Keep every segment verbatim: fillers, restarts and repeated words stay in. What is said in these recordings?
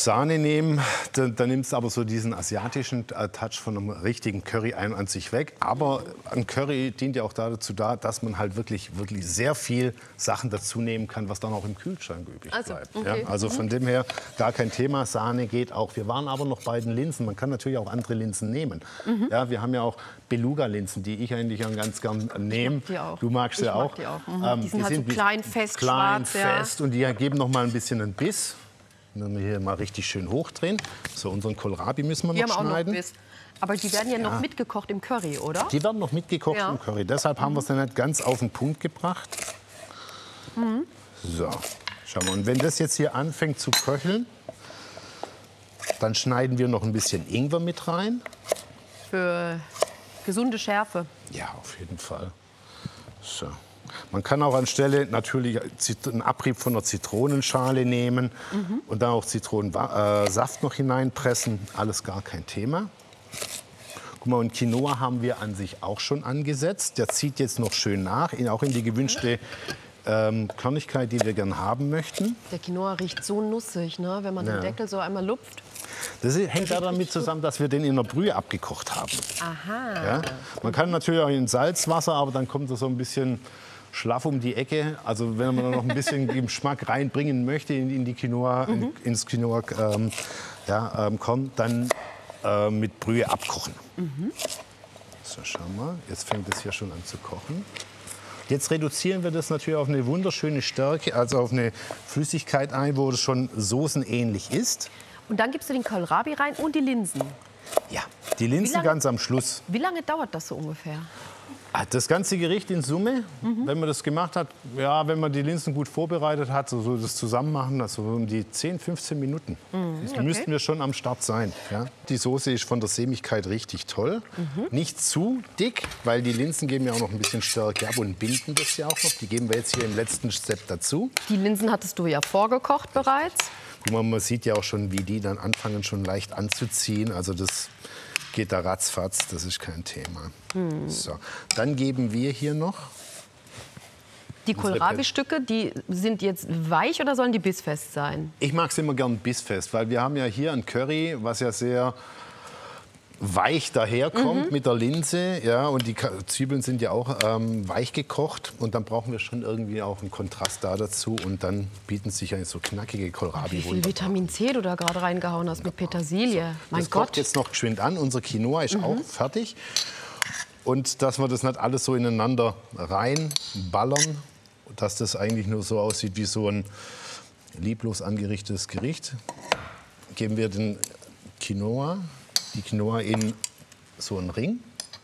Sahne nehmen, dann, dann nimmst du aber so diesen asiatischen äh, Touch von einem richtigen Curry ein an sich weg. Aber ein Curry dient ja auch dazu da, dass man halt wirklich, wirklich sehr viel Sachen dazu nehmen kann, was dann auch im Kühlschrank übrig also, bleibt. okay. Ja? Also von dem her gar kein Thema. Sahne geht auch. Wir waren aber noch bei den Linsen. Man kann natürlich auch andere Linsen nehmen. Mhm. Ja, wir haben ja auch Beluga-Linsen, die ich eigentlich ganz gern nehme. Du magst sie auch. Die, auch. Mhm. Ähm, die sind die halt sind so klein, fest, klein, schwarz, fest ja. Und die geben noch mal ein bisschen einen Biss. Wenn wir hier mal richtig schön hochdrehen. So, unseren Kohlrabi müssen wir die noch haben schneiden. Auch noch Biss. Aber die werden ja, ja noch mitgekocht im Curry, oder? Die werden noch mitgekocht ja. im Curry. Deshalb haben wir es dann nicht ganz auf den Punkt gebracht. Mhm. So, schau mal. Und wenn das jetzt hier anfängt zu köcheln, dann schneiden wir noch ein bisschen Ingwer mit rein. Für gesunde Schärfe. Ja, auf jeden Fall. So. Man kann auch anstelle natürlich einen Abrieb von einer Zitronenschale nehmen mhm. und dann auch Zitronensaft noch hineinpressen. Alles gar kein Thema. Guck mal, und Quinoa haben wir an sich auch schon angesetzt. Der zieht jetzt noch schön nach, auch in die gewünschte ähm, Körnigkeit, die wir gern haben möchten. Der Quinoa riecht so nussig, ne? Wenn man ja. den Deckel so einmal lupft. Das hängt da damit zusammen, dass wir den in der Brühe abgekocht haben. Aha. Ja? Man kann natürlich auch in Salzwasser, aber dann kommt er so ein bisschen schlaff um die Ecke. Also wenn man noch ein bisschen Geschmack reinbringen möchte in, in die Quinoa, mhm. in, ins Quinoa ähm, ja, ähm, kommt, dann äh, mit Brühe abkochen. Mhm. So, schau mal, jetzt fängt es hier schon an zu kochen. Jetzt reduzieren wir das natürlich auf eine wunderschöne Stärke, also auf eine Flüssigkeit ein, wo es schon soßenähnlich ist. Und dann gibst du den Kohlrabi rein und die Linsen. Ja, die Linsen lange, ganz am Schluss. Wie lange dauert das so ungefähr? Das ganze Gericht in Summe, mhm. wenn man das gemacht hat, ja, wenn man die Linsen gut vorbereitet hat, so, so das Zusammenmachen, also um die zehn, fünfzehn Minuten. Mhm, das okay. müssten wir schon am Start sein. Ja. Die Soße ist von der Sämigkeit richtig toll. Mhm. Nicht zu dick, weil die Linsen geben ja auch noch ein bisschen Stärke ab und binden das ja auch noch. Die geben wir jetzt hier im letzten Step dazu. Die Linsen hattest du ja vorgekocht bereits. Guck mal, man sieht ja auch schon, wie die dann anfangen schon leicht anzuziehen. Also das geht da ratzfatz, das ist kein Thema. Hm. So, dann geben wir hier noch die Kohlrabi-Stücke, die sind jetzt weich oder sollen die bissfest sein? Ich mag es immer gern bissfest, weil wir haben ja hier ein Curry, was ja sehr weich daherkommt mhm. mit der Linse, ja, und die Zwiebeln sind ja auch ähm, weich gekocht und dann brauchen wir schon irgendwie auch einen Kontrast da dazu und dann bieten sich ja so knackige Kohlrabi. Wie viel Vitamin C du da gerade reingehauen hast mit Petersilie, so, mein das Gott. Kocht jetzt noch geschwind an, unser Quinoa ist mhm. auch fertig und dass wir das nicht alles so ineinander reinballern, dass das eigentlich nur so aussieht wie so ein lieblos angerichtetes Gericht, geben wir den Quinoa die Quinoa in so einen Ring.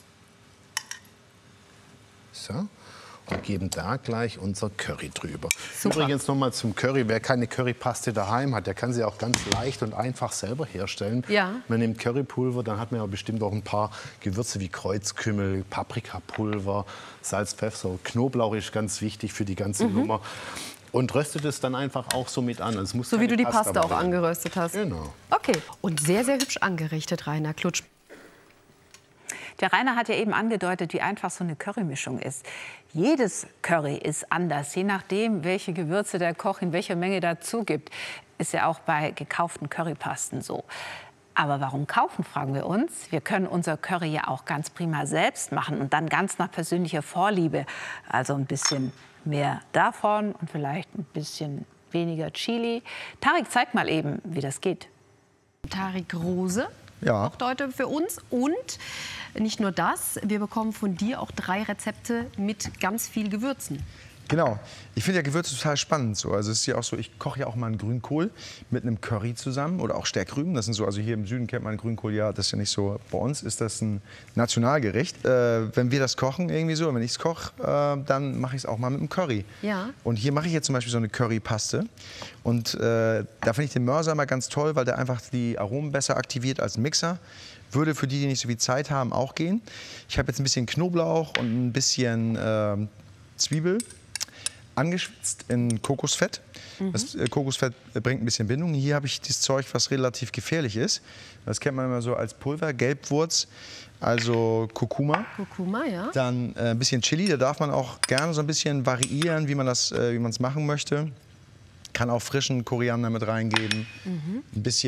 So. Und geben da gleich unser Curry drüber. Super. Übrigens noch mal zum Curry. Wer keine Currypaste daheim hat, der kann sie auch ganz leicht und einfach selber herstellen. Ja. Man nimmt Currypulver, dann hat man ja bestimmt auch ein paar Gewürze wie Kreuzkümmel, Paprikapulver, Salz, Pfeffer, Knoblauch ist ganz wichtig für die ganze mhm. Nummer. Und röstet es dann einfach auch so mit an. Es muss so wie du die Pasta, Pasta auch angeröstet hast. Genau. Okay. Und sehr, sehr hübsch angerichtet, Rainer Klutsch. Der Rainer hat ja eben angedeutet, wie einfach so eine Currymischung ist. Jedes Curry ist anders, je nachdem, welche Gewürze der Koch in welcher Menge dazu gibt. Ist ja auch bei gekauften Currypasten so. Aber warum kaufen, fragen wir uns. Wir können unser Curry ja auch ganz prima selbst machen und dann ganz nach persönlicher Vorliebe. Also ein bisschen mehr davon und vielleicht ein bisschen weniger Chili. Tarek, zeig mal eben, wie das geht. Tarek Rose ja. kocht heute für uns. Und nicht nur das, wir bekommen von dir auch drei Rezepte mit ganz viel Gewürzen. Genau. Ich finde ja Gewürze total spannend. So. Also es ist ja auch so, ich koche ja auch mal einen Grünkohl mit einem Curry zusammen oder auch Stärkrüben. Das sind so, also hier im Süden kennt man Grünkohl, ja, das ist ja nicht so. Bei uns ist das ein Nationalgericht. Äh, wenn wir das kochen irgendwie so, wenn ich es koche, äh, dann mache ich es auch mal mit einem Curry. Ja. Und hier mache ich jetzt zum Beispiel so eine Currypaste. Und äh, da finde ich den Mörser mal ganz toll, weil der einfach die Aromen besser aktiviert als ein Mixer. Würde für die, die nicht so viel Zeit haben, auch gehen. Ich habe jetzt ein bisschen Knoblauch und ein bisschen äh, Zwiebel angeschwitzt in Kokosfett. Mhm. Das äh, Kokosfett bringt ein bisschen Bindung. Hier habe ich das Zeug, was relativ gefährlich ist. Das kennt man immer so als Pulver, Gelbwurz, also Kurkuma. Kurkuma, ja. Dann äh, ein bisschen Chili. Da darf man auch gerne so ein bisschen variieren, wie man das, äh, wie man es machen möchte. Kann auch frischen Koriander mit reingeben. Mhm. Ein bisschen